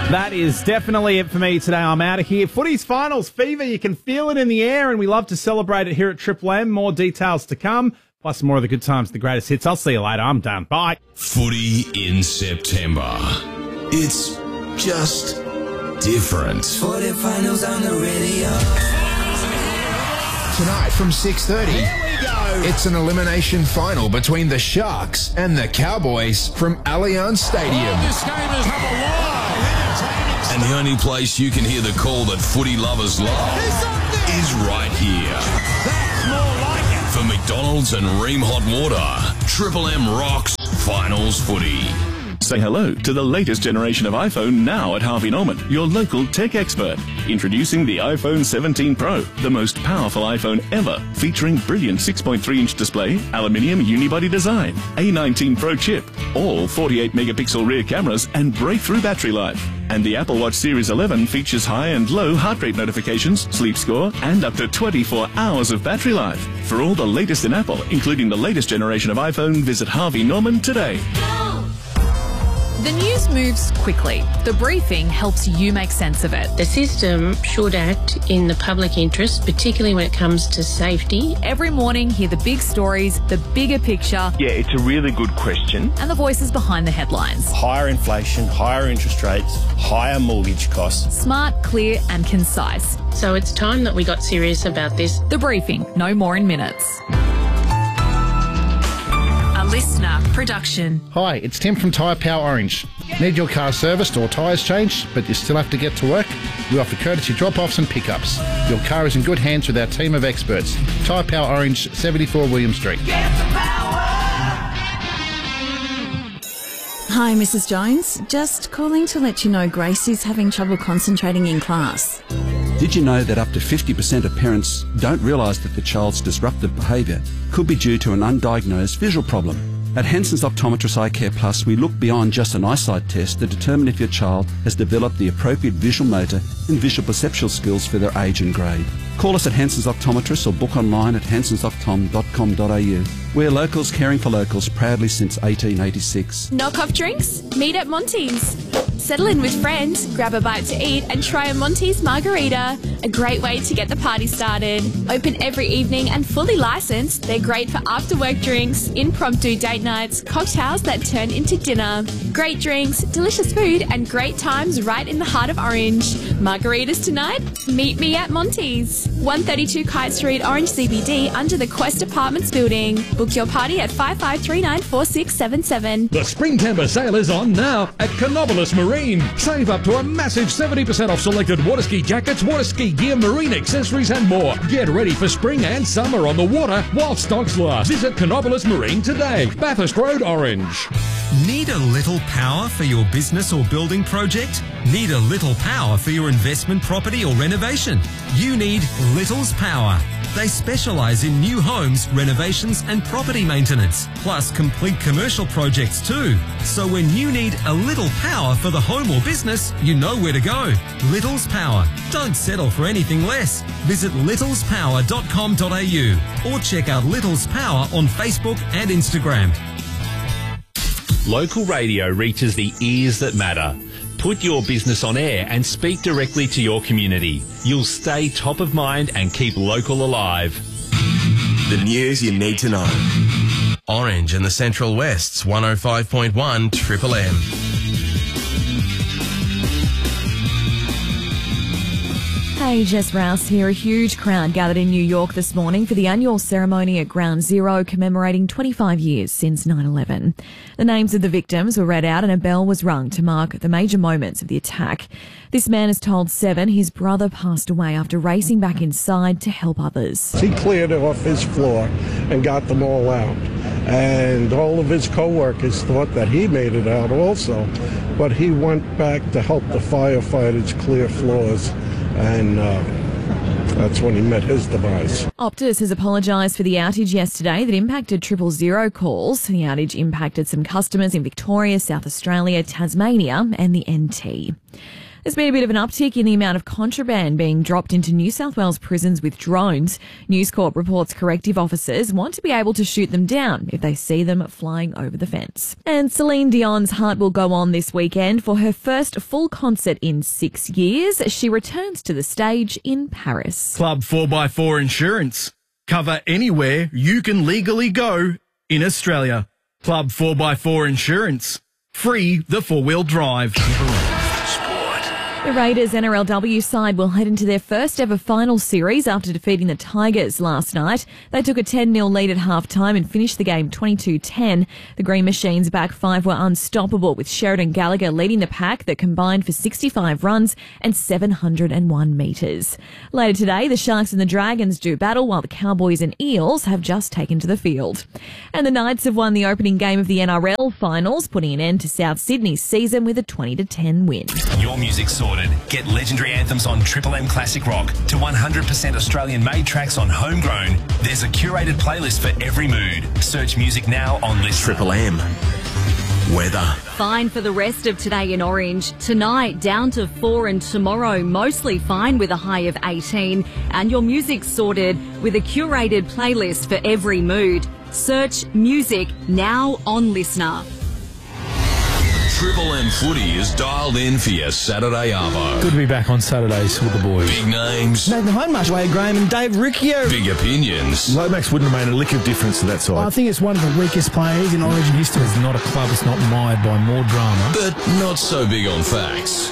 That is definitely it for me today. I'm out of here. Footy's finals fever. You can feel it in the air, and we love to celebrate it here at Triple M. More details to come, plus more of the good times, the greatest hits. I'll see you later. I'm done. Bye. Footy in September. It's just different. Footy finals on the radio. Tonight from 6:30. Here we go. It's an elimination final between the Sharks and the Cowboys from Allianz Stadium. This game is come alive. And the only place you can hear the call that footy lovers love is right here. That's more like it. For McDonald's and Ream Hot Water, Triple M rocks finals footy. Say hello to the latest generation of iPhone now at Harvey Norman, your local tech expert. Introducing the iPhone 17 Pro, the most powerful iPhone ever, featuring brilliant 6.3-inch display, aluminium unibody design, A19 Pro chip, all 48-megapixel rear cameras, and breakthrough battery life. And the Apple Watch Series 11 features high and low heart rate notifications, sleep score, and up to 24 hours of battery life. For all the latest in Apple, including the latest generation of iPhone, visit Harvey Norman today. The news moves quickly. The briefing helps you make sense of it. The system should act in the public interest, particularly when it comes to safety. Every morning, hear the big stories, the bigger picture. Yeah, it's a really good question. And the voices behind the headlines. Higher inflation, higher interest rates, higher mortgage costs. Smart, clear and concise. So it's time that we got serious about this. The briefing, no more in minutes. Listener production. Hi, it's Tim from Tyre Power Orange. Need your car serviced or tyres changed, but you still have to get to work? We offer courtesy drop-offs and pickups. Your car is in good hands with our team of experts. Tyre Power Orange, 74 William Street. Hi, Mrs. Jones. Just calling to let you know Grace is having trouble concentrating in class. Did you know that up to 50% of parents don't realise that the child's disruptive behaviour could be due to an undiagnosed visual problem? At Henson's Optometrist Eye Care Plus, we look beyond just an eyesight test to determine if your child has developed the appropriate visual motor and visual perceptual skills for their age and grade. Call us at Henson's Optometrist or book online at hensonsoptom.com.au. We're locals caring for locals proudly since 1886. Knock off drinks? Meet at Monty's. Settle in with friends, grab a bite to eat and try a Monty's margarita. A great way to get the party started. Open every evening and fully licensed, they're great for after-work drinks, impromptu date nights, cocktails that turn into dinner. Great drinks, delicious food and great times right in the heart of Orange. Margaritas tonight? Meet me at Monty's. 132 Kite Street, Orange CBD under the Quest Apartments building. Book your party at 55394677. The Spring Timber sale is on now at Canobolas Marine. Save up to a massive 70% off selected water ski jackets, water ski gear, marine accessories and more. Get ready for spring and summer on the water while stocks last. Visit Canobolas Marine today. Bathurst Road, Orange. Need a little power for your business or building project? Need a little power for your investment property or renovation? You need Little's Power. They specialise in new homes, renovations and property maintenance, plus complete commercial projects too. So when you need a little power for the home or business, you know where to go. Little's Power. Don't settle for anything less. Visit littlespower.com.au or check out Little's Power on Facebook and Instagram. Local radio reaches the ears that matter. Put your business on air and speak directly to your community. You'll stay top of mind and keep local alive. The news you need to know. Orange and the Central West's 105.1 Triple M. Hey, Jess Rouse here. A huge crowd gathered in New York this morning for the annual ceremony at Ground Zero commemorating 25 years since 9/11. The names of the victims were read out and a bell was rung to mark the major moments of the attack. This man has told Seven his brother passed away after racing back inside to help others. He cleared off his floor and got them all out. And all of his co-workers thought that he made it out also. But he went back to help the firefighters clear floors. And that's when he met his demise. Optus has apologised for the outage yesterday that impacted 000 calls. The outage impacted some customers in Victoria, South Australia, Tasmania and the NT. There's been a bit of an uptick in the amount of contraband being dropped into New South Wales prisons with drones. News Corp reports corrective officers want to be able to shoot them down if they see them flying over the fence. And Celine Dion's heart will go on this weekend for her first full concert in 6 years. She returns to the stage in Paris. Club 4x4 Insurance. Cover anywhere you can legally go in Australia. Club 4x4 Insurance. Free the four-wheel drive. The Raiders NRLW side will head into their first ever final series after defeating the Tigers last night. They took a 10-0 lead at half-time and finished the game 22-10. The Green Machines' back five were unstoppable, with Sheridan Gallagher leading the pack that combined for 65 runs and 701 metres. Later today, the Sharks and the Dragons do battle, while the Cowboys and Eels have just taken to the field. And the Knights have won the opening game of the NRL finals, putting an end to South Sydney's season with a 20-10 win. Your music sorted. Get legendary anthems on Triple M Classic Rock to 100% Australian-made tracks on Homegrown. There's a curated playlist for every mood. Search music now on List. Triple M. Weather. Fine for the rest of today in Orange. Tonight down to 4 and tomorrow mostly fine with a high of 18. And your music sorted with a curated playlist for every mood. Search music now on Listener. Triple M Footy is dialed in for your Saturday arvo. Good to be back on Saturdays with the boys. Big names. Nathan Hindmarsh, Wade Graham and Dave Riccio. Big opinions. Lomax wouldn't have made a lick of difference to that side. I think it's one of the weakest players in Origin history. It's not a club that's not mired by more drama. But not so big on facts.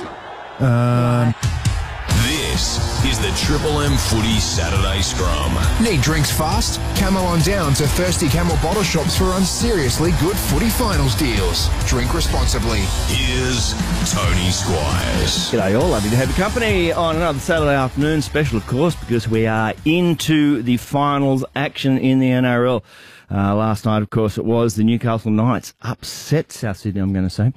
This is the Triple M Footy Saturday Scrum. Need drinks fast? Camel on down to Thirsty Camel bottle shops for seriously good footy finals deals. Drink responsibly. Here's Tony Squires. G'day all, lovely to have your company on another Saturday afternoon special, of course, because we are into the finals action in the NRL. Last night, of course, it was the Newcastle Knights upset South Sydney, I'm going to say.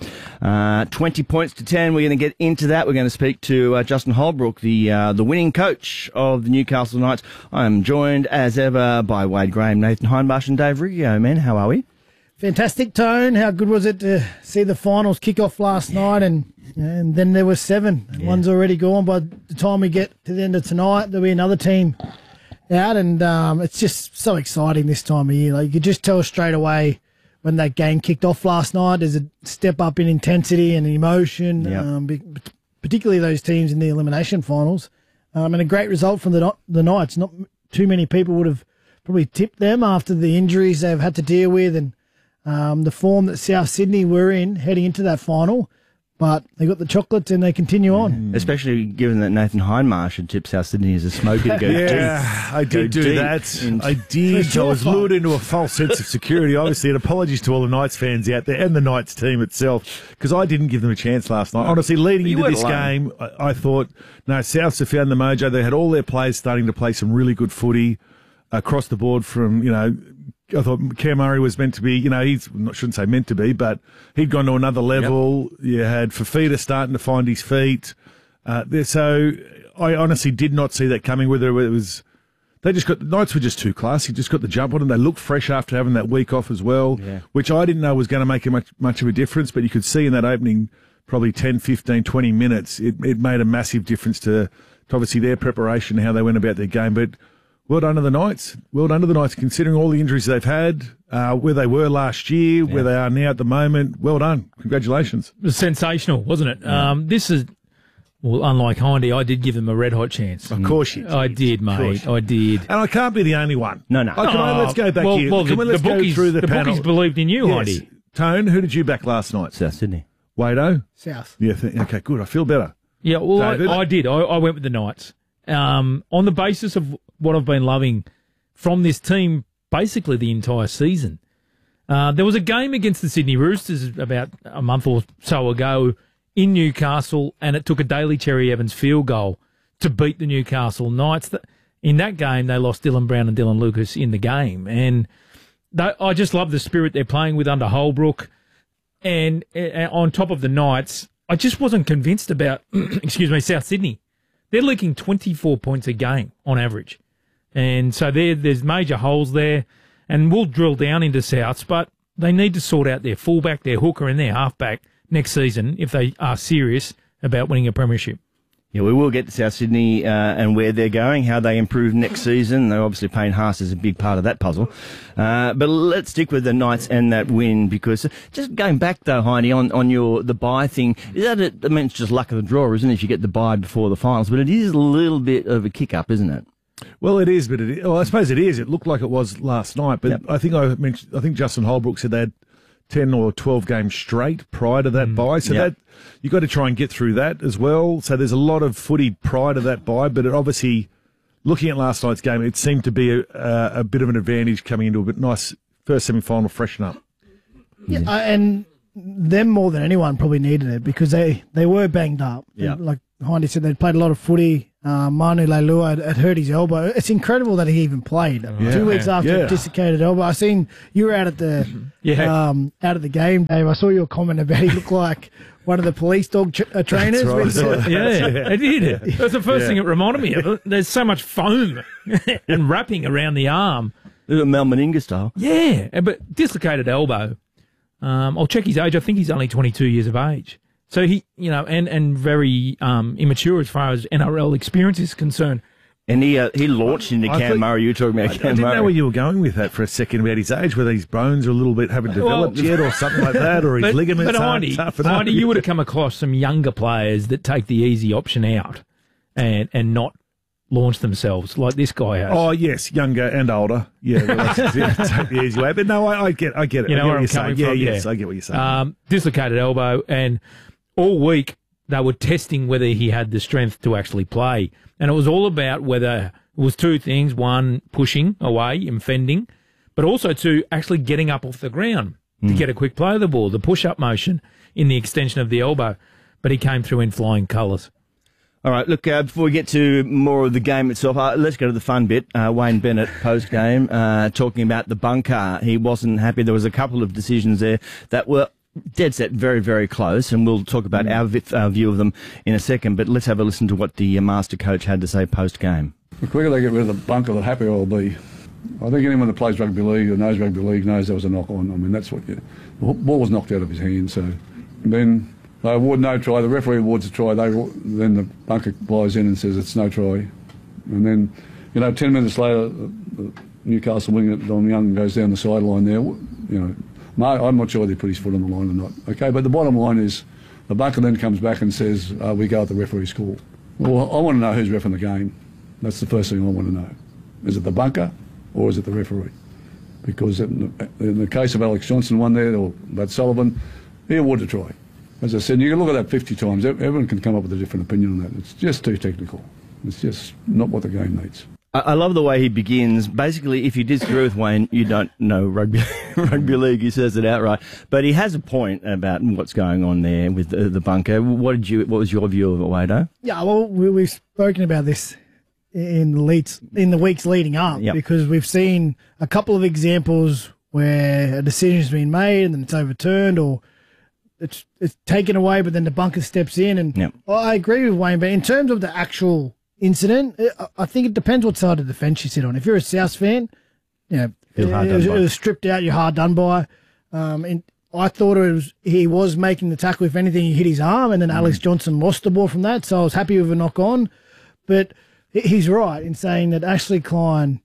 20 points to 10. We're going to get into that. We're going to speak to Justin Holbrook, the winning coach of the Newcastle Knights. I am joined, as ever, by Wade Graham, Nathan Hindmarsh and Dave Riccio. Man, how are we? Fantastic, Tone. How good was it to see the finals kick off last night? And then there was 7. Yeah. One's already gone. By the time we get to the end of tonight, there'll be another team out, and it's just so exciting this time of year. Like, you could just tell straight away when that game kicked off last night. There's a step up in intensity and emotion, particularly those teams in the elimination finals, and a great result from the Knights. Not too many people would have probably tipped them after the injuries they've had to deal with and the form that South Sydney were in heading into that final. But they got the chocolates and they continue on. Especially given that Nathan Hindmarsh had tipped South Sydney as a smoker to go deep. Yeah, I did do that. I did. I was lured into a false sense of security, obviously, and apologies to all the Knights fans out there and the Knights team itself, because I didn't give them a chance last night. Honestly, leading into this game, I thought, no, Souths have found the mojo. They had all their players starting to play some really good footy across the board from, I thought Cam Murray was meant to be, shouldn't say meant to be, but he'd gone to another level. Yep. You had Fafita starting to find his feet. So I honestly did not see that coming, whether it was, the Knights were just too classy, just got the jump on them. They looked fresh after having that week off as well, which I didn't know was going to make much of a difference, but you could see in that opening probably 10, 15, 20 minutes, it made a massive difference to obviously their preparation, how they went about their game. But well done to the Knights. Well done to the Knights, considering all the injuries they've had, where they were last year, where they are now at the moment. Well done. Congratulations. It was sensational, wasn't it? Yeah. This is, well, unlike Hindy, I did give them a red-hot chance. Of course you did. I did, mate. I did. And I can't be the only one. No. Let's go back here. Let's go through the panel. Bookies believed in you, yes. Hindy. Tone, who did you back last night? South Sydney. Wado? South. Yeah, okay, good. I feel better. Yeah, well, I did. I went with the Knights. On the basis of what I've been loving from this team basically the entire season. There was a game against the Sydney Roosters about a month or so ago in Newcastle, and it took a Daly Cherry Evans field goal to beat the Newcastle Knights. In that game, they lost Dylan Brown and Dylan Lucas in the game. And I just love the spirit they're playing with under Holbrook. And on top of the Knights, I just wasn't convinced about, South Sydney. They're leaking 24 points a game on average. And so there's major holes there. And we'll drill down into Souths, but they need to sort out their fullback, their hooker and their halfback next season if they are serious about winning a premiership. Yeah, we will get to South Sydney and where they're going, how they improve next season. They're obviously Payne Haas is a big part of that puzzle. But let's stick with the Knights and that win, because just going back though, Heidi, on the bye thing, is that I mean, it's just luck of the draw, isn't it, if you get the bye before the finals? But it is a little bit of a kick-up, isn't it? Well, it is, but I suppose it is. It looked like it was last night, but I think Justin Holbrook said they had 10 or 12 games straight prior to that bye. So that you've got to try and get through that as well. So there's a lot of footy prior to that bye, but it obviously, looking at last night's game, it seemed to be a bit of an advantage coming into a bit nice first semi-final freshen up. Yeah, and them more than anyone probably needed it because they were banged up. Yeah. Like Heidi said, they'd played a lot of footy. Manu Leilua had hurt his elbow. It's incredible that he even played 2 weeks after a dislocated elbow. I seen you were out at the out of the game, Dave. I saw your comment about he looked like one of the police dog trainers. That's right. I did. That's the first thing it reminded me of. There's so much foam and wrapping around the arm. Mel Meninga style. Yeah, but dislocated elbow. I'll check his age. I think he's only 22 years of age. So he, and very immature as far as NRL experience is concerned. And he launched into Cam Murray. You were talking about Cam Murray. I didn't know where you were going with that for a second about his age, whether his bones are a little bit haven't developed yet or something like that, or his ligaments aren't tough enough. Heidi, you would have come across some younger players that take the easy option out and not launch themselves like this guy has. Oh, yes, younger and older. Yeah, take the easy way. But no, I get it. You know where I'm coming from? Yes, I get what you're saying. Dislocated elbow, and all week they were testing whether he had the strength to actually play. And it was all about whether it was two things. One, pushing away and fending, but also two, actually getting up off the ground to get a quick play of the ball, the push-up motion in the extension of the elbow. But he came through in flying colours. All right, look, before we get to more of the game itself, let's go to the fun bit. Wayne Bennett, post-game, talking about the bunker. He wasn't happy. There was a couple of decisions there that were dead set, very, very close, and we'll talk about our view of them in a second, but let's have a listen to what the master coach had to say post-game. The quicker they get rid of the bunker, the happier I'll be. I think anyone that plays rugby league or knows rugby league knows there was a knock-on. I mean, that's what the ball was knocked out of his hand, so then they award no try. The referee awards a try. Then the bunker flies in and says it's no try. And then, 10 minutes later, the Newcastle winger, Dom Young, goes down the sideline there, I'm not sure they put his foot on the line or not. Okay, but the bottom line is the bunker then comes back and says, we go at the referee's call. Well, I want to know who's reffing the game. That's the first thing I want to know. Is it the bunker or is it the referee? Because in the case of Alex Johnson, one there, or Brad Sullivan, he awarded a try. As I said, you can look at that 50 times. Everyone can come up with a different opinion on that. It's just too technical. It's just not what the game needs. I love the way he begins. Basically, if you disagree with Wayne, you don't know rugby league. He says it outright. But he has a point about what's going on there with the bunker. What was your view of it, Wado? Yeah, well, we've spoken about this in the weeks leading up because we've seen a couple of examples where a decision's been made and then it's overturned or it's taken away, but then the bunker steps in. And I agree with Wayne, but in terms of the actual incident, I think it depends what side of the fence you sit on. If you're a South fan, it was stripped out, you're hard done by. And I thought he was making the tackle. If anything, he hit his arm, and then Alex Johnson lost the ball from that. So I was happy with a knock on. But he's right in saying that Ashley Klein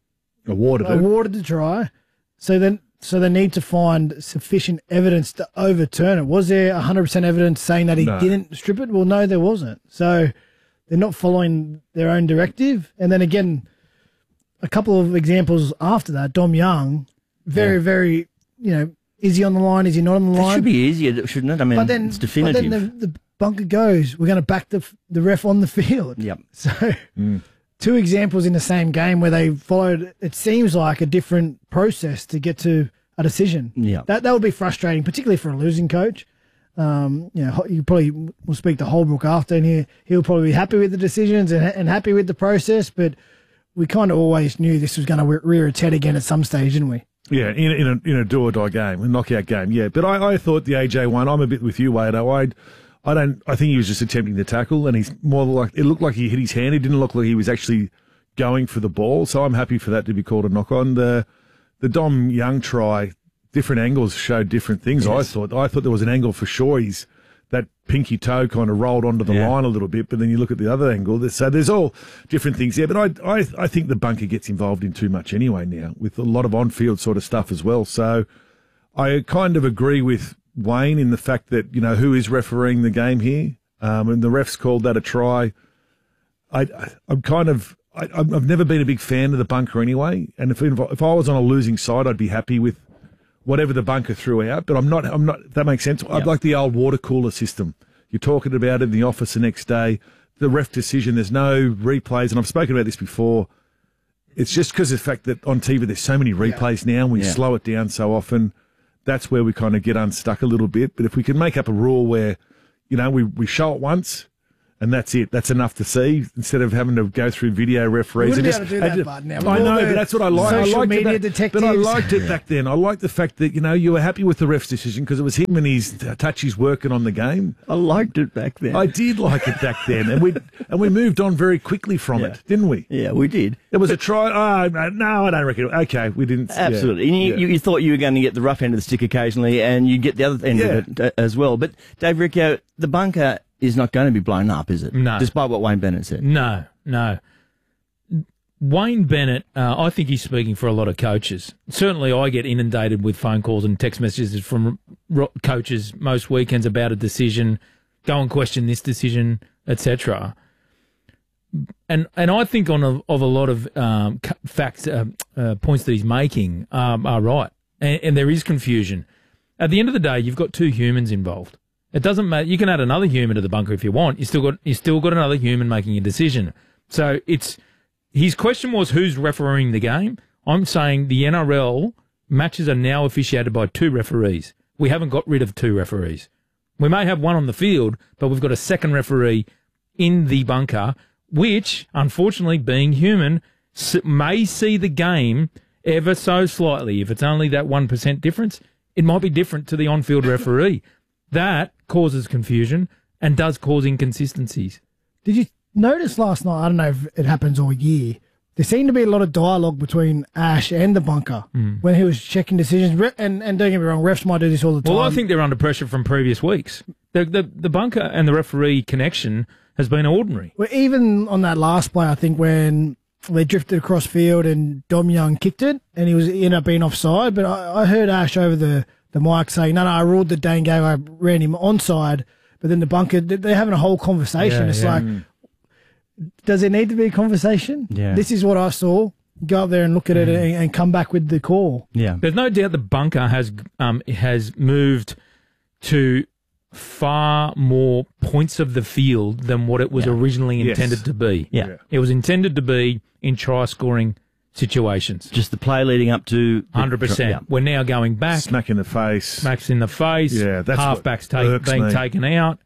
awarded the try. So they need to find sufficient evidence to overturn it. Was there 100% evidence saying that he didn't strip it? Well, no, there wasn't. So they're not following their own directive. And then again, a couple of examples after that, Dom Young, very, is he on the line? Is he not on the line? It should be easier, shouldn't it? I mean, it's definitive. But then the bunker goes, we're going to back the ref on the field. Yep. So two examples in the same game where they followed, it seems like, a different process to get to a decision. Yeah. That would be frustrating, particularly for a losing coach. You probably will speak to Holbrook after, and he'll probably be happy with the decisions and happy with the process. But we kind of always knew this was going to rear its head again at some stage, didn't we? Yeah, in a do or die game, a knockout game. Yeah, but I thought the AJ one. I'm a bit with you, Wado. I think he was just attempting the tackle, and he's more like it looked like he hit his hand. It didn't look like he was actually going for the ball. So I'm happy for that to be called a knock on. The Dom Young try. Different angles showed different things. Yes. I thought there was an angle for sure. He's that pinky toe kind of rolled onto the line a little bit, but then you look at the other angle. So there's all different things there. But I think the bunker gets involved in too much anyway now, with a lot of on-field sort of stuff as well. So I kind of agree with Wayne in the fact that, who is refereeing the game here? And the refs called that a try. I've never been a big fan of the bunker anyway. And if I was on a losing side, I'd be happy with whatever the bunker threw out, but I'm not, that makes sense. I'd like the old water cooler system. You're talking about it in the office the next day. The ref decision, there's no replays, and I've spoken about this before. It's just because of the fact that on TV there's so many replays now, and we slow it down so often. That's where we kind of get unstuck a little bit. But if we can make up a rule where, we show it once, and that's it. That's enough to see instead of having to go through video referees. We wouldn't be able to do that, Bud, now. I know, but that's what I like. Social media detectives. But I liked it back then. I liked the fact that, you were happy with the ref's decision because it was him and his touchies working on the game. I liked it back then. I did like it back then. And we moved on very quickly from it, didn't we? Yeah, we did. It was a try. No, I don't reckon. Okay, we didn't. Absolutely. And you thought you were going to get the rough end of the stick occasionally, and you get the other end of it as well. But, Dave Riccio, the bunker is not going to be blown up, is it? No. Despite what Wayne Bennett said. No. Wayne Bennett, I think he's speaking for a lot of coaches. Certainly I get inundated with phone calls and text messages from coaches most weekends about a decision, go and question this decision, etc. And I think of a lot of facts, points that he's making are right. And there is confusion. At the end of the day, you've got two humans involved. It doesn't matter. You can add another human to the bunker if you want. You still got another human making a decision. So his question was who's refereeing the game. I'm saying the NRL matches are now officiated by two referees. We haven't got rid of two referees. We may have one on the field, but we've got a second referee in the bunker, which, unfortunately, being human, may see the game ever so slightly. If it's only that 1% difference, it might be different to the on-field referee. That causes confusion and does cause inconsistencies. Did you notice last night, I don't know if it happens all year, there seemed to be a lot of dialogue between Ash and the bunker when he was checking decisions. And don't get me wrong, refs might do this all the time. Well, I think they're under pressure from previous weeks. The bunker and the referee connection has been ordinary. Well, even on that last play, I think when they drifted across field and Dom Young kicked it and he ended up being offside, but I heard Ash over the mic saying, no, I ruled the Dane game, I ran him onside, but then the bunker, they're having a whole conversation. Does there need to be a conversation? Yeah. This is what I saw. Go up there and look at it and come back with the call. Yeah. There's no doubt the bunker has moved to far more points of the field than what it was originally intended to be. Yeah. It was intended to be in try-scoring situations. Just the play leading up to 100%. Yeah. We're now going back. Smack in the face. Smacks in the face. Yeah, that's halfbacks what being me. taken out.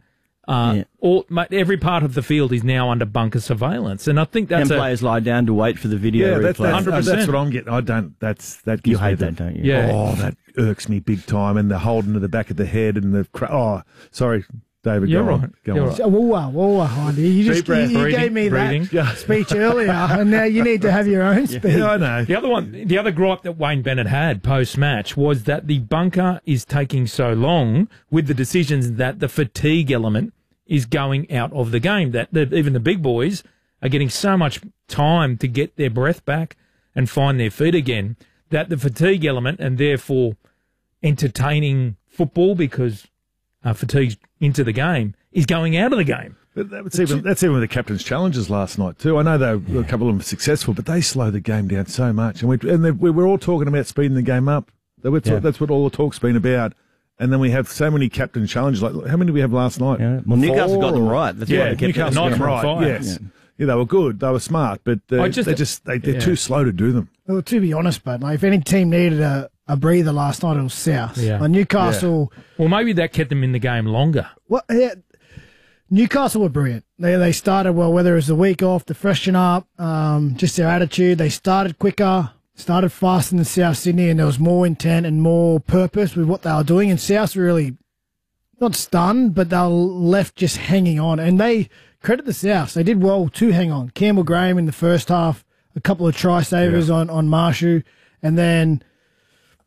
Every part of the field is now under bunker surveillance, and I think that's players lie down to wait for the video replay. 100%. That's what I'm getting. I don't. That gives You me hate that, don't you? Yeah. Oh, that irks me big time. And the holding to the back of the head and the. Sorry, David. You're go on. right. Go You're on. Whoa, Heidi. You gave me that speech earlier, and now you need to have your own speech. Yeah, I know. The other gripe that Wayne Bennett had post-match was that the bunker is taking so long with the decisions that the fatigue element is going out of the game, that even the big boys are getting so much time to get their breath back and find their feet again, that the fatigue element and therefore entertaining football because fatigue's into the game is going out of the game. But that's even with the captain's challenges last night too. I know a couple of them were successful, but they slow the game down so much. And we were all talking about speeding the game up. That's what all the talk's been about. And then we have so many captain challenges. Like, how many did we have last night? Yeah. Well, Newcastle got them right. That's why they kept Newcastle got them right. Fire. Yes. Yeah, they were good. They were smart, but they're too slow to do them. Well, to be honest, but if any team needed a breather last night, it was South. Yeah. Newcastle. Yeah. Well, maybe that kept them in the game longer. Well, Newcastle were brilliant. They started well, whether it was the week off, to freshen up, just their attitude. They started quicker. Started faster than South Sydney, and there was more intent and more purpose with what they were doing. And South really not stunned, but they were left just hanging on. And they credit the South. They did well to hang on. Campbell Graham in the first half, a couple of try savers on Marshu, and then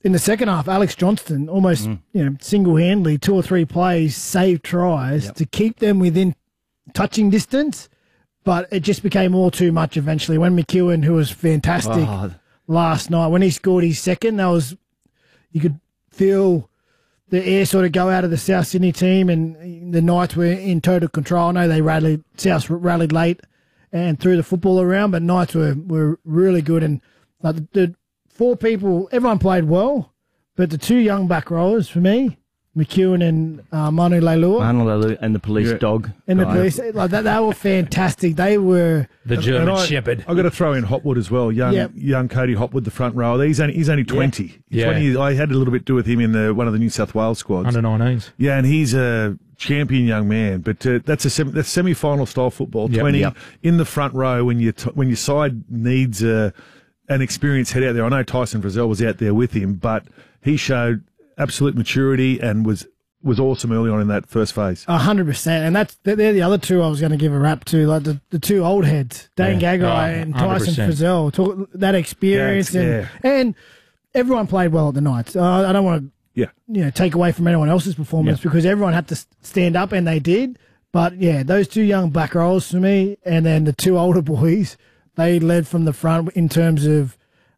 in the second half, Alex Johnston almost single-handedly 2 or 3 plays saved tries to keep them within touching distance, but it just became all too much eventually. When McEwen, who was fantastic last night, when he scored his second, you could feel the air sort of go out of the South Sydney team, and the Knights were in total control. I know South rallied late and threw the football around, but Knights were really good. And like the 4 people, everyone played well, but the 2 young back rowers for me, McEwen and Manu Leilua. Manu Leilua and the police dog. And the police, like that, they were fantastic. They were the German Shepherd. I've got to throw in Hopwood as well. Young Cody Hopwood, the front rower. He's only 20. Yeah. 20. I had a little bit to do with him in one of the New South Wales squads. Under 19s. Yeah, and he's a champion young man. But that's semi-final style football. 20 in the front row when your side needs an experienced head out there. I know Tyson Frizzell was out there with him, but he showed absolute maturity and was awesome early on in that first phase. 100%, and they're the other 2 I was going to give a rap to, like the 2 old heads, Dane Gagai and Tyson Frizzell. That experience and everyone played well at the Knights. I don't want to take away from anyone else's performance because everyone had to stand up and they did. But those 2 young back rows for me, and then the 2 older boys, they led from the front in terms of.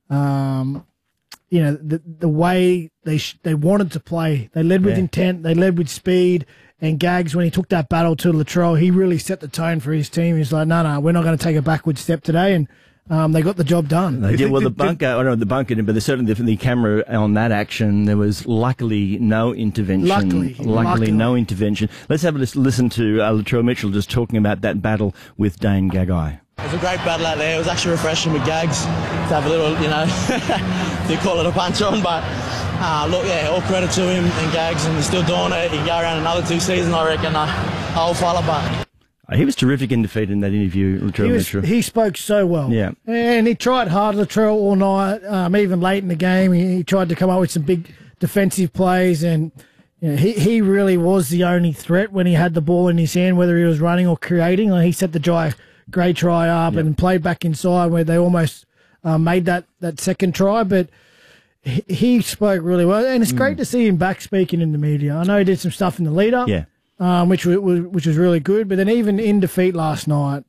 The way they wanted to play. They led with intent. They led with speed. And Gags, when he took that battle to Latrell, he really set the tone for his team. He's like, no, we're not going to take a backward step today. And they got the job done. They did. Well, the bunker, I don't know the bunker, but there's certainly the camera on that action. There was luckily no intervention. Luckily no intervention. Let's have a listen to Latrell Mitchell just talking about that battle with Dane Gagai. It was a great battle out there. It was actually refreshing with Gags to have a little, you call it a punch on, but all credit to him and Gags, and he's still doing it. He can go around another 2 seasons, I reckon, old fella, but... He was terrific in defeat in that interview, Latrell Mitchell. He spoke so well. Yeah. And he tried hard, Latrell, all night, even late in the game. He tried to come up with some big defensive plays, and he really was the only threat when he had the ball in his hand, whether he was running or creating. He set the great try up and played back inside where they almost made that second try, but he spoke really well, and it's great to see him back speaking in the media. I know he did some stuff in the lead-up, which was really good, but then even in defeat last night,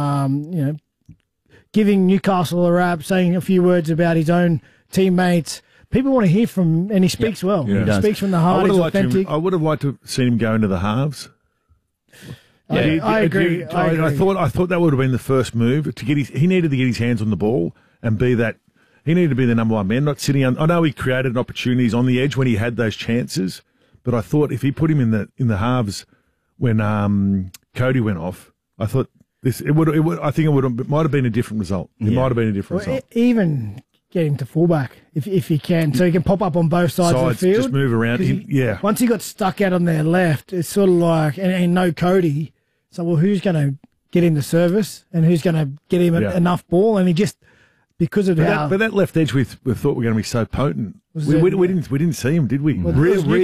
giving Newcastle a rap, saying a few words about his own teammates. People want to hear from him, and he speaks well. Yeah. He speaks from the heart. I would have liked to have seen him go into the halves. I agree. I thought that would have been the first move to get he needed to get his hands on the ball and be that. He needed to be the number 1 man, not sitting on. I know he created opportunities on the edge when he had those chances, but I thought if he put him in the halves when Cody went off, I thought it might have been a different result. It might have been a different result. Even get him to fullback if he can, so he can pop up on both sides of the field. Just move around. Once he got stuck out on their left, it's sort of like and no Cody. So who's going to get him the service and who's going to get him enough ball? And he just because of but that left edge we thought were going to be so potent. We didn't see him, did we? Well, really,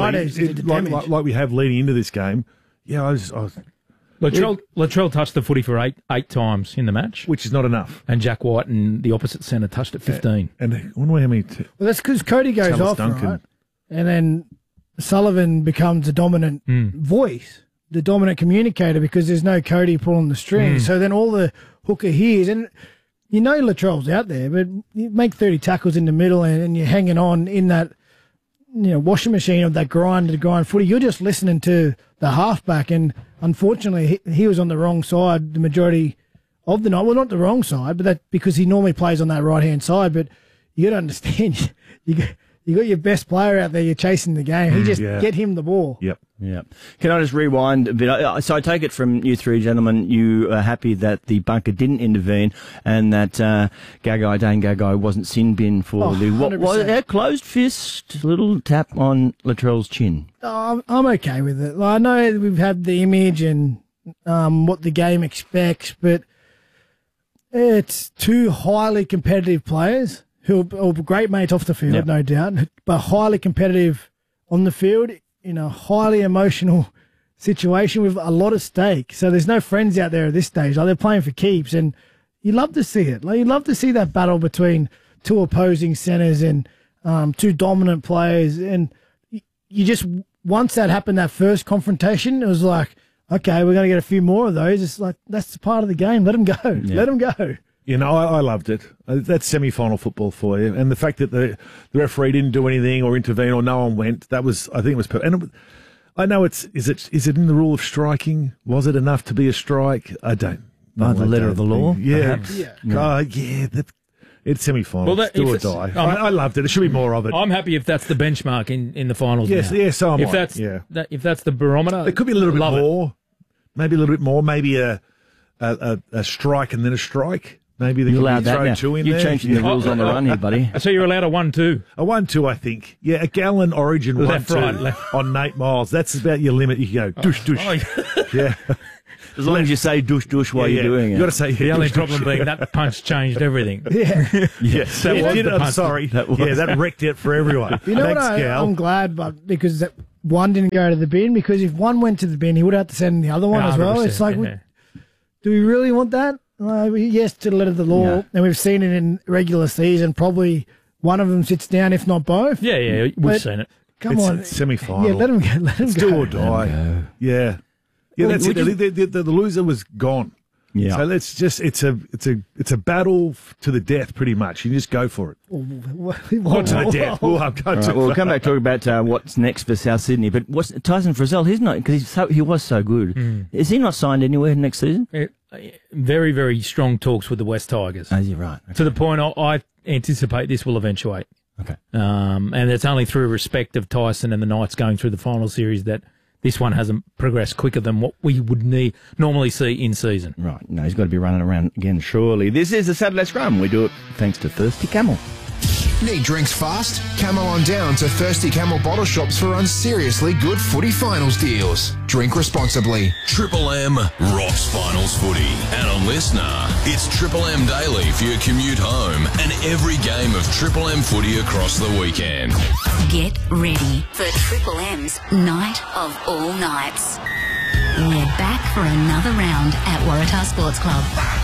like we have leading into this game. Yeah, I was Latrell touched the footy for eight times in the match, which is not enough. And Jack White and the opposite centre touched it 15. And I wonder how many. Well, that's because Cody goes off, right? And then Sullivan becomes the dominant voice, the dominant communicator, because there's no Cody pulling the strings. So then all the hooker hears, and you know Latrell's out there, but you make 30 tackles in the middle and you're hanging on in that washing machine of that grind footy. You're just listening to the halfback, and unfortunately he was on the wrong side the majority of the night. Well, not the wrong side, but that because he normally plays on that right-hand side. But you got to understand, you got your best player out there, you're chasing the game. He just get him the ball. Yep. Yeah. Can I just rewind a bit? So I take it from you three gentlemen, you are happy that the bunker didn't intervene and that Dane Gagai wasn't sin bin for the closed fist little tap on Latrell's chin. I'm okay with it. I know we've had the image and what the game expects, but it's two highly competitive players who are great mates off the field, no doubt, but highly competitive on the field in a highly emotional situation with a lot of stake. So there's no friends out there at this stage. They're playing for keeps, and you love to see it. You love to see that battle between two opposing centres, and two dominant players, and you just, once that happened, that first confrontation, it was like, okay, we're going to get a few more of those. It's like, that's part of the game. Let them go. Yeah. Let them go. You know, I loved it. That's semi-final football for you. And the fact that the referee didn't do anything or intervene or no one went, that was, I think it was perfect. And I know is it in the rule of striking? Was it enough to be a strike? I don't. By the letter of the law, perhaps? Yeah. It's semi-final. Well, do or die. I loved it. There should be more of it. I'm happy if that's the benchmark in the finals. Yes, now. yes, so am if I. that's if that's the barometer, There could be a little bit more. Maybe a little bit more. Maybe a strike and then a strike. Maybe they You could allowed be that thrown now. two in You're there. changing the rules on the run here, buddy. So you're allowed a 1-2. A 1-2, I think. Yeah, a gallon origin Left, 1-2 right, left. on Nate Miles. That's about your limit. You can go douche, douche. Yeah. As long as you say douche, douche while you're doing it. You got to say The only douche, problem douche. being that punch changed everything. Yeah. Yes, That was the I'm punch. sorry. That wrecked it for everyone. You know Thanks, what? Gal. I'm glad, but because that one didn't go to the bin, because if one went to the bin, he would have to send the other one as well. It's like, do we really want that? Yes, to the letter of the law, Yeah. and we've seen it in regular season. Probably one of them sits down, if not both. Yeah, we've But seen it. Come on, It's semi-final. Yeah, let him go. Let him It's go. do or die. Yeah. Yeah, Well, that's it. would The loser was gone. Yeah. So let's just it's a battle to the death, pretty much. You just go for it. Not to the death. Oh, I'm going All right, too we'll far. come back to talk about what's next for South Sydney. But what's Tyson Frizzell? He's not, because he was so good. Is he not signed anywhere next season? Very, very strong talks with the West Tigers. Oh, you're right. To the point I anticipate this will eventuate. Okay. And it's only through respect of Tyson and the Knights going through the final series that this one hasn't progressed quicker than what we would normally see in season. Right. No, he's got to be running around again, surely. This is the Saturday Scrum. We do it thanks to Thirsty Camel. Need drinks fast? Camel on down to Thirsty Camel bottle shops for unseriously good footy finals deals. Drink responsibly. Triple M rocks finals footy. And on Listener, it's Triple M Daily for your commute home and every game of Triple M footy across the weekend. Get ready for Triple M's Night of All Nights. We're back for another round at Waratah Sports Club.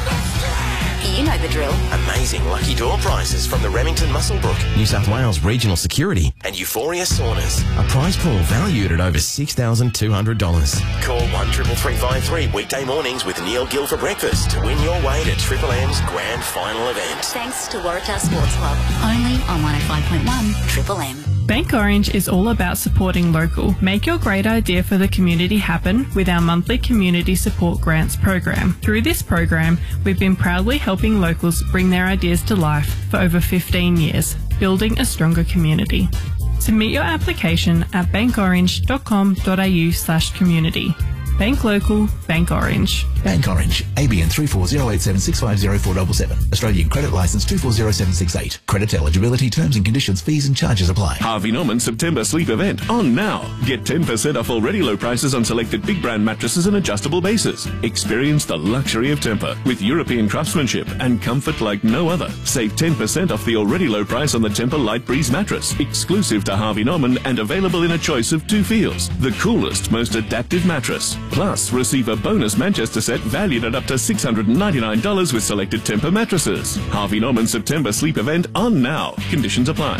You know the drill. Amazing lucky draw prizes from the Remington Musselbrook, New South Wales Regional Security and Euphoria Saunas. A prize pool valued at over $6,200. Call 133353 weekday mornings with Neil Gill for breakfast to win your way to Triple M's grand final event. Thanks to Waratah Sports Club. Only on 105.1 Triple M. Bank Orange is all about supporting local. Make your great idea for the community happen with our monthly Community Support Grants program. Through this program, we've been proudly helping locals bring their ideas to life for over 15 years, building a stronger community. Submit your application at bankorange.com.au/community. Bank local, Bank Orange. Bank Orange, ABN 340876504477. Australian Credit Licence 240768. Credit eligibility, terms and conditions, fees and charges apply. Harvey Norman September sleep event on now. Get 10% off already low prices on selected big brand mattresses and adjustable bases. Experience the luxury of Tempur with European craftsmanship and comfort like no other. Save 10% off the already low price on the Tempur Light Breeze mattress, exclusive to Harvey Norman and available in a choice of 2 feels. The coolest, most adaptive mattress. Plus, receive a bonus Manchester set valued at up to $699 with selected Tempur mattresses. Harvey Norman September sleep event on now. Conditions apply.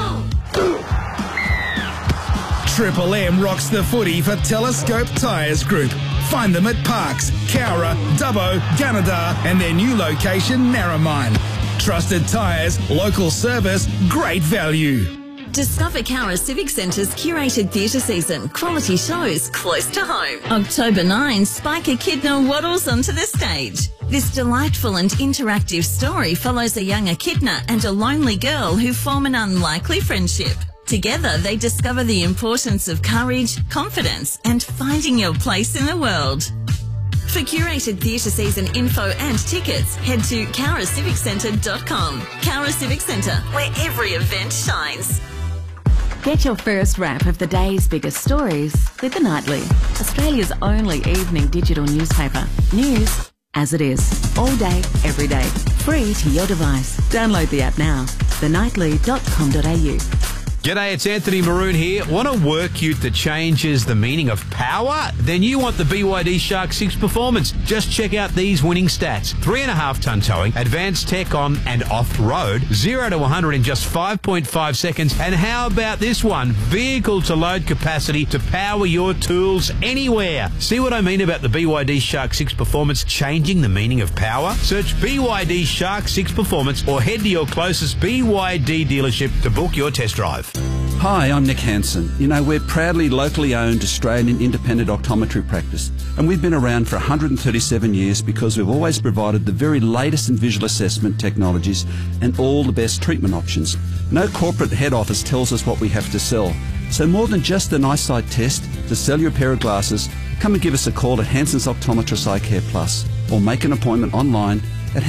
Triple M rocks the footy for Telescope Tyres Group. Find them at Parks, Cowra, Dubbo, Gunnedah and their new location, Narromine. Trusted tyres, local service, great value. Discover Cowra Civic Centre's curated theatre season. Quality shows close to home. October 9, Spike Echidna waddles onto the stage. This delightful and interactive story follows a young echidna and a lonely girl who form an unlikely friendship. Together, they discover the importance of courage, confidence, and finding your place in the world. For curated theatre season info and tickets, head to cowraciviccentre.com. Cowra Civic Centre, where every event shines. Get your first wrap of the day's biggest stories with The Nightly, Australia's only evening digital newspaper. News as it is, all day, every day, free to your device. Download the app now, thenightly.com.au. G'day, it's Anthony Maroon here. Want a work ute that changes the meaning of power? Then you want the BYD Shark 6 Performance. Just check out these winning stats. 3.5 tonne towing, advanced tech on and off-road, 0 to 100 in just 5.5 seconds. And how about this one? Vehicle to load capacity to power your tools anywhere. See what I mean about the BYD Shark 6 Performance changing the meaning of power? Search BYD Shark 6 Performance or head to your closest BYD dealership to book your test drive. Hi, I'm Nick Hansen. You know, we're proudly locally owned Australian independent optometry practice, and we've been around for 137 years because we've always provided the very latest in visual assessment technologies and all the best treatment options. No corporate head office tells us what we have to sell. So more than just an eyesight test to sell you a pair of glasses, come and give us a call at Hansen's Optometrist Eye Care Plus or make an appointment online at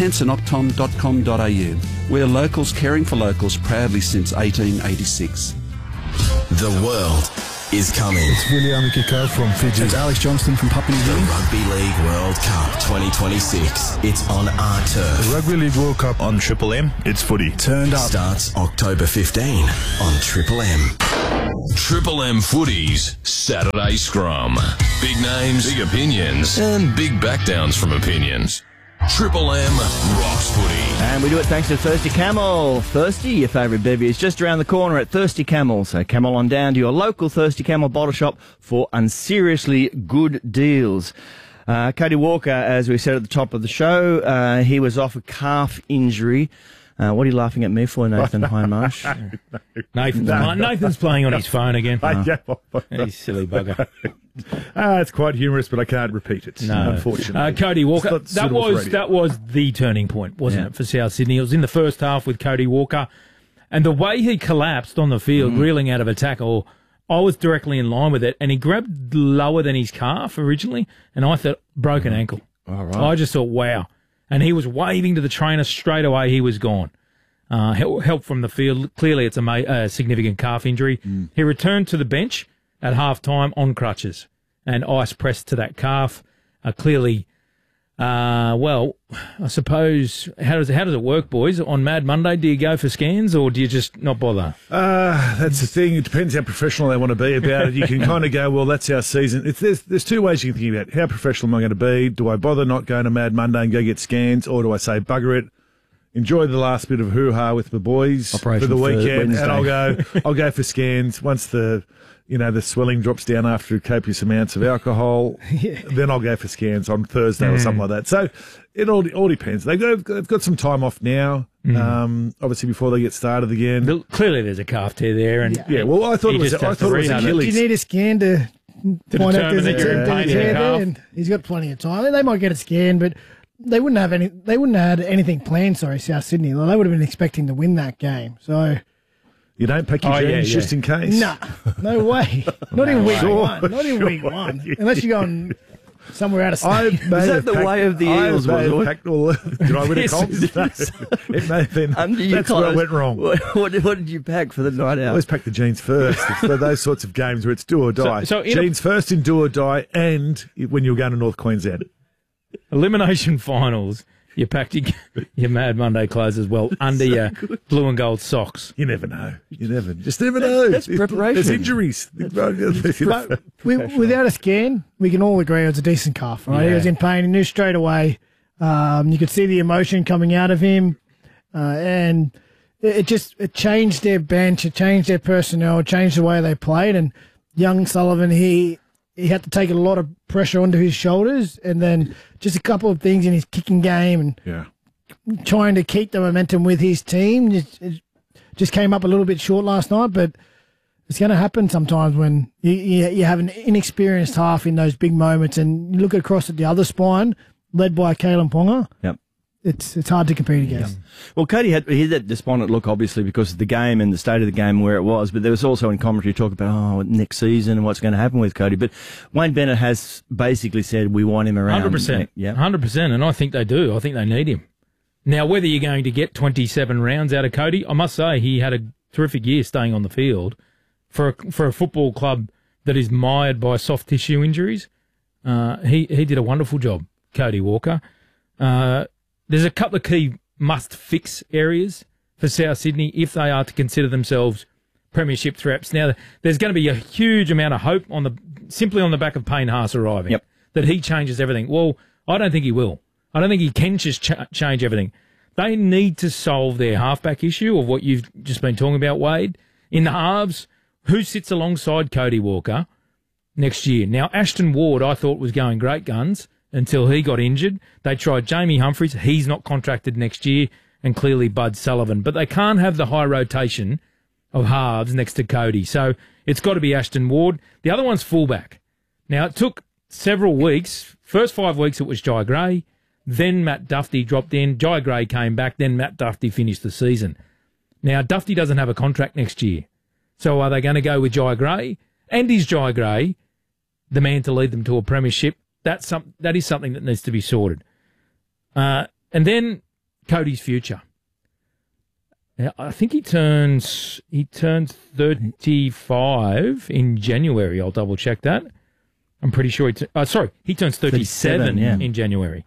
hansenoptom.com.au. We're locals caring for locals proudly since 1886. The world is coming. It's William Kiko from Fiji. It's Alex Johnston from Papua New Guinea. The Rugby League World Cup 2026. It's on our turf. The Rugby League World Cup on Triple M. It's footy. Turned up. Starts October 15 on Triple M. Triple M Footy's Saturday Scrum. Big names, big opinions, and big backdowns from opinions. Triple M rocks footy. And we do it thanks to Thirsty Camel. Thirsty, your favourite bevy, is just around the corner at Thirsty Camel. So camel on down to your local Thirsty Camel bottle shop for unseriously good deals. Cody Walker, as we said at the top of the show, he was off a calf injury. What are you laughing at me for, Nathan Hindmarsh? Nathan's playing on his phone again. He's silly bugger. It's quite humorous, but I can't repeat it, unfortunately. Cody Walker, that was the turning point, wasn't it, for South Sydney? It was in the first half with Cody Walker, and the way he collapsed on the field, reeling out of a tackle, I was directly in line with it, and he grabbed lower than his calf originally, and I thought, broken ankle. All right. I just thought, wow. And he was waving to the trainer straight away. He was gone. Help from the field. Clearly, it's a significant calf injury. He returned to the bench at half-time on crutches and ice pressed to that calf. Clearly, I suppose, how does it work, boys? On Mad Monday, do you go for scans or do you just not bother? That's the thing. It depends how professional they want to be about it. You can kind of go, well, that's our season. There's two ways you can think about it. How professional am I going to be? Do I bother not going to Mad Monday and go get scans, or do I say, bugger it, enjoy the last bit of hoo-ha with the boys Operation for the weekend, Wednesday. and I'll go for scans once the swelling drops down after copious amounts of alcohol. Then I'll go for scans on Thursday or something like that. So it all depends. They've got some time off now, obviously before they get started again. But clearly, there's a calf tear there, and well, I thought it was Achilles. You need a scan to point out determine there's a that you're in pain in the tear calf. there, and he's got plenty of time. They might get a scan, but they wouldn't have had anything planned. South Sydney. They would have been expecting to win that game. So you don't pack your jeans just in case. Nah, no way. Not in week one. Not in week one. Unless you're going somewhere out of state. Is that the way of the Eels? Did I win a comp? It may have been. That's where I went wrong. What did you pack for the night out? I always pack the jeans first for those sorts of games where it's do or die. So jeans first in do or die, and when you're going to North Queensland. Elimination finals, you packed your Mad Monday clothes as well under your blue and gold socks. You never know. Just never know. That's preparation. There's injuries. But without a scan, we can all agree it was a decent calf, right? He was in pain. He knew straight away. You could see the emotion coming out of him. And it changed their bench. It changed their personnel. It changed the way they played. And young Sullivan, he had to take a lot of pressure onto his shoulders, and then just a couple of things in his kicking game and trying to keep the momentum with his team. It just came up a little bit short last night, but it's going to happen sometimes when you have an inexperienced half in those big moments, and you look across at the other spine, led by Kalen Ponga. Yep. It's hard to compete against. Well, Cody had that despondent look, obviously, because of the game and the state of the game where it was, but there was also in commentary talk about, next season and what's going to happen with Cody. But Wayne Bennett has basically said we want him around. 100%. Yeah. 100%, and I think they do. I think they need him. Now, whether you're going to get 27 rounds out of Cody, I must say he had a terrific year staying on the field. For a football club that is mired by soft tissue injuries, he did a wonderful job, Cody Walker. There's a couple of key must-fix areas for South Sydney if they are to consider themselves premiership threats. Now, there's going to be a huge amount of hope simply on the back of Payne Haas arriving, that he changes everything. Well, I don't think he will. I don't think he can just change everything. They need to solve their halfback issue of what you've just been talking about, Wade. In the halves, who sits alongside Cody Walker next year? Now, Ashton Ward, I thought, was going great guns until he got injured. They tried Jamie Humphries. He's not contracted next year, and clearly Bud Sullivan. But they can't have the high rotation of halves next to Cody. So it's got to be Ashton Ward. The other one's fullback. Now, it took several weeks. First 5 weeks, it was Jai Gray. Then Matt Duffy dropped in. Jai Gray came back. Then Matt Duffy finished the season. Now, Duffy doesn't have a contract next year. So are they going to go with Jai Gray? And is Jai Gray the man to lead them to a premiership? That is something that needs to be sorted. And then Cody's future. Now, I think he turns 35 in January. I'll double check that. I'm pretty sure he turns 37 in January.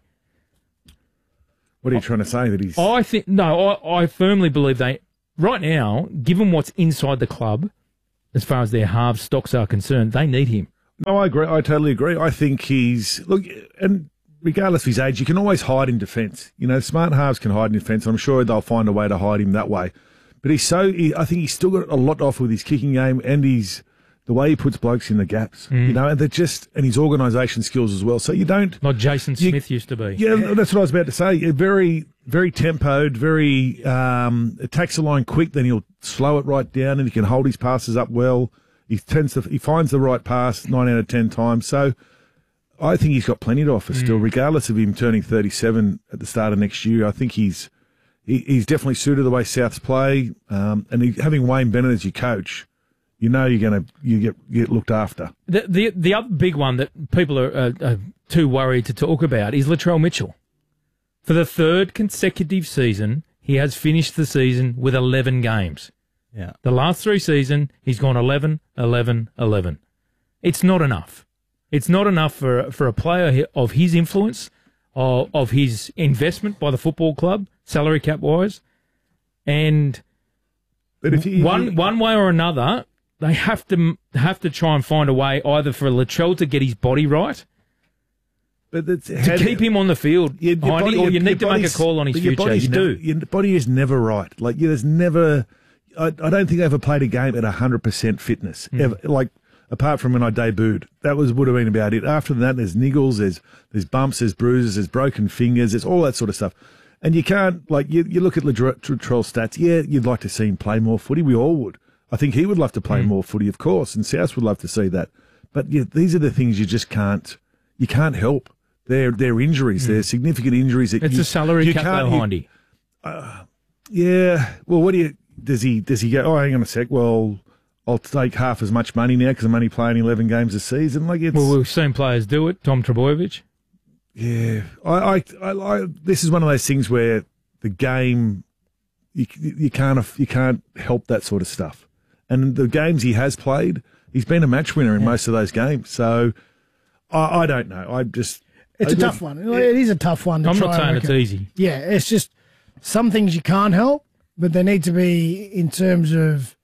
What are you trying to say? That he's? I firmly believe right now, given what's inside the club, as far as their halves stocks are concerned, they need him. No, I agree. I totally agree. I think and regardless of his age, you can always hide in defence. You know, smart halves can hide in defence. I'm sure they'll find a way to hide him that way. But I think he's still got a lot to offer with his kicking game and the way he puts blokes in the gaps. You know, and and his organisation skills as well. So you don't like Jason Smith used to be. Yeah, that's what I was about to say. Very, very tempoed. Very attacks the line quick. Then he'll slow it right down, and he can hold his passes up well. He finds the right pass 9 out of 10 times. So I think he's got plenty to offer still, regardless of him turning 37 at the start of next year. I think he's definitely suited the way Souths play, and having Wayne Bennett as your coach, you know you get looked after. The other big one that people are too worried to talk about is Latrell Mitchell. For the third consecutive season, he has finished the season with 11 games. Yeah. The last 3 seasons, he's gone 11, 11, 11. It's not enough. It's not enough for a player of his influence, of his investment by the football club, salary cap wise, and one way or another, they have to try and find a way either for Latrell to get his body right, to keep him on the field, or you need to make a call on his future. Your body is never right. Like there's never. I don't think I ever played a game at 100% fitness. Ever, apart from when I debuted, would have been about it. After that, there's niggles, there's bumps, there's bruises, there's broken fingers, there's all that sort of stuff. And you can't you look at Latrell's stats. Yeah, you'd like to see him play more footy. We all would. I think he would love to play more footy, of course, and South would love to see that. But these are the things you just can't. You can't help. They're injuries. They're significant injuries. It's a salary cap, though, Hindy. Yeah. Well, does he go, oh, hang on a sec, well, I'll take half as much money now because I'm only playing 11 games a season? Well, we've seen players do it. Tom Trbojevic. Yeah. I this is one of those things where the game, you can't help that sort of stuff. And the games he has played, he's been a match winner in most of those games. So I don't know. It's a tough one. It is a tough one. I'm not saying it's easy. Yeah, it's just some things you can't help. But they need to be in terms of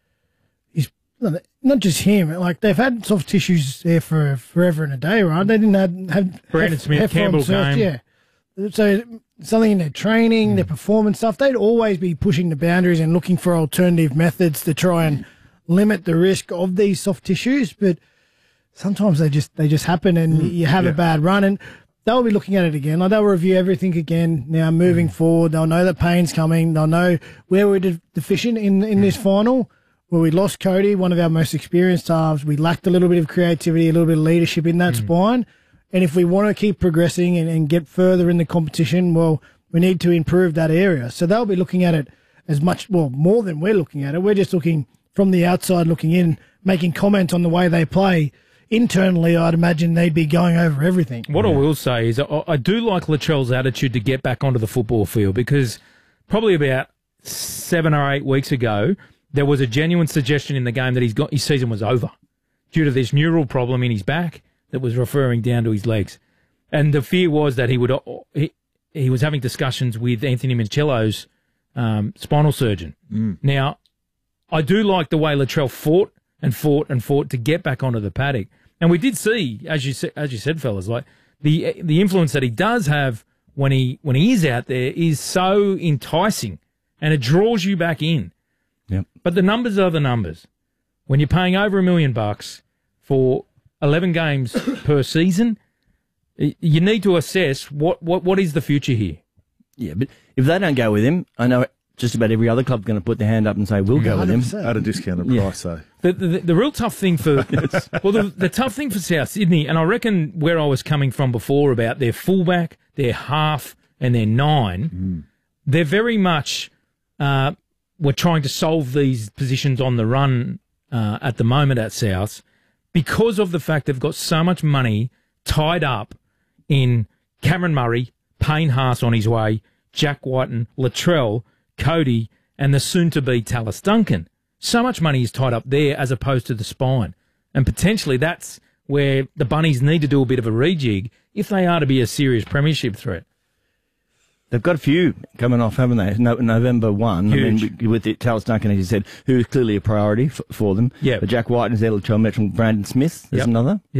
not just him. Like they've had soft tissues there for forever and a day, right? They didn't have Brandon Smith, Campbell game. Yeah. So something in their training, their performance stuff, they'd always be pushing the boundaries and looking for alternative methods to try and limit the risk of these soft tissues. But sometimes they just happen, and you have a bad run. And they'll be looking at it again. They'll review everything again now moving forward. They'll know that pain's coming. They'll know where we're deficient in this final, where we lost Cody, one of our most experienced halves. We lacked a little bit of creativity, a little bit of leadership in that spine. And if we want to keep progressing and get further in the competition, well, we need to improve that area. So they'll be looking at it as much, more than we're looking at it. We're just looking from the outside, looking in, making comment on the way they play. Internally, I'd imagine they'd be going over everything. What I will say is I do like Latrell's attitude to get back onto the football field, because probably about 7 or 8 weeks ago, there was a genuine suggestion in the game that his season was over due to this neural problem in his back that was referring down to his legs. And the fear was that he was having discussions with Anthony Mancello's spinal surgeon. Now, I do like the way Latrell fought to get back onto the paddock. And we did see, as you said, fellas, like the influence that he does have when he is out there is so enticing, and it draws you back in. Yep. But the numbers are the numbers. When you're paying over $1 million for 11 games per season, you need to assess what is the future here. Yeah, but if they don't go with him, I know just about every other club's going to put their hand up and say, we'll go with him. At a discounted price, though. The real tough thing for the tough thing for South Sydney, and I reckon where I was coming from before about their fullback, their half, and their 9, they're very much we're trying to solve these positions on the run at the moment at South because of the fact they've got so much money tied up in Cameron Murray, Payne Haas on his way, Jack Whiten, Latrell, Cody, and the soon-to-be Tallis Duncan. So much money is tied up there as opposed to the spine. And potentially that's where the Bunnies need to do a bit of a rejig if they are to be a serious premiership threat. They've got a few coming off, haven't they? November 1. Huge. I mean, with Tallis Duncan, as you said, who is clearly a priority for them. Yeah. But Jack Whiten is there, Latrell Mitchell, Brandon Smith is another.